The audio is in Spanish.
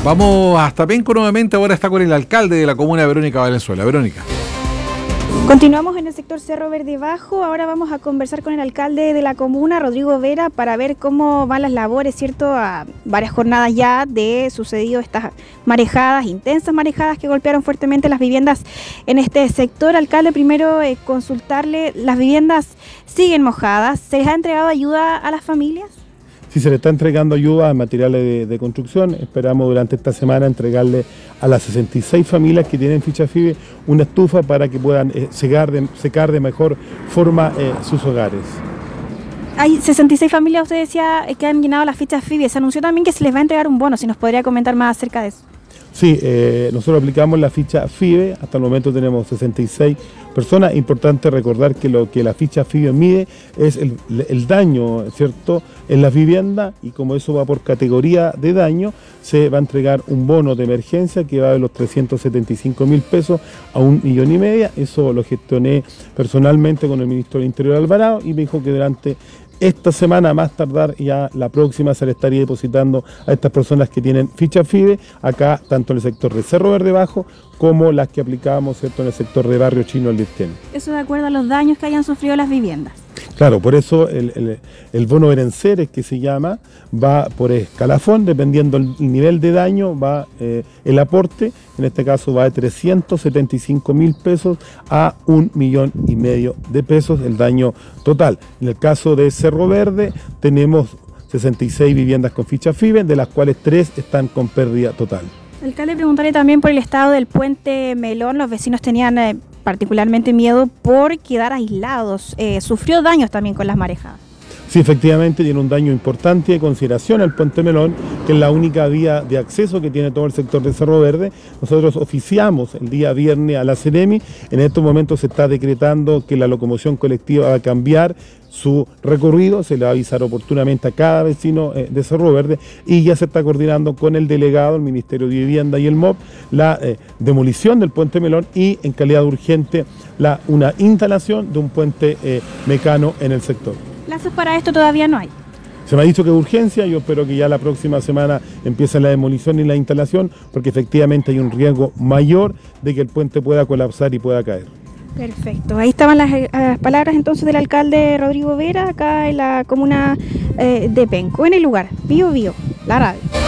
Vamos hasta Penco nuevamente, ahora está con el alcalde de la comuna, Verónica Valenzuela. Verónica. Continuamos en el sector Cerro Verde Bajo, ahora vamos a conversar con el alcalde de la comuna, Rodrigo Vera, para ver cómo van las labores, ¿cierto? A varias jornadas ya de sucedido estas marejadas, intensas marejadas que golpearon fuertemente las viviendas en este sector. Alcalde, primero consultarle, ¿las viviendas siguen mojadas? ¿Se les ha entregado ayuda a las familias? Sí, se le está entregando ayuda a materiales de construcción. Esperamos durante esta semana entregarle a las 66 familias que tienen ficha FIBE una estufa para que puedan secar de mejor forma sus hogares. Hay 66 familias, usted decía, que han llenado las fichas FIBE. Se anunció también que se les va a entregar un bono, si nos podría comentar más acerca de eso. Sí, nosotros aplicamos la ficha FIBE, hasta el momento tenemos 66 personas. Importante recordar que lo que la ficha FIBE mide es el daño, ¿cierto?, en las viviendas, y como eso va por categoría de daño, se va a entregar un bono de emergencia que va de los 375.000 pesos a 1,5 millones. Eso lo gestioné personalmente con el ministro del Interior Alvarado y me dijo que durante esta semana, más tardar ya la próxima, se le estaría depositando a estas personas que tienen ficha FIBE, acá tanto en el sector de Cerro Verde Bajo como las que aplicábamos, ¿cierto?, en el sector de Barrio Chino El Lirquén. Eso de acuerdo a los daños que hayan sufrido las viviendas. Claro, por eso el bono Berenceres, que se llama, va por escalafón, dependiendo el nivel de daño, va el aporte, en este caso va de 375.000 pesos a 1,5 millones de pesos el daño total. En el caso de Cerro Verde tenemos 66 viviendas con ficha FIBE, de las cuales 3 están con pérdida total. Alcalde, preguntaré también por el estado del puente Melón. Los vecinos tenían particularmente miedo por quedar aislados. ¿Sufrió daños también con las marejadas? Sí, efectivamente tiene un daño importante de consideración al puente Melón, que es la única vía de acceso que tiene todo el sector de Cerro Verde. Nosotros oficiamos el día viernes a la Seremi. En estos momentos se está decretando que la locomoción colectiva va a cambiar su recorrido, se le va a avisar oportunamente a cada vecino de Cerro Verde, y ya se está coordinando con el delegado, el Ministerio de Vivienda y el MOP, la demolición del puente Melón y, en calidad de urgente, una instalación de un puente mecano en el sector. ¿Plazos para esto todavía no hay? Se me ha dicho que es urgencia, yo espero que ya la próxima semana empiece la demolición y la instalación, porque efectivamente hay un riesgo mayor de que el puente pueda colapsar y pueda caer. Perfecto, ahí estaban las palabras entonces del alcalde Rodrigo Vera, acá en la comuna de Penco, en el lugar Bio Bio, la radio.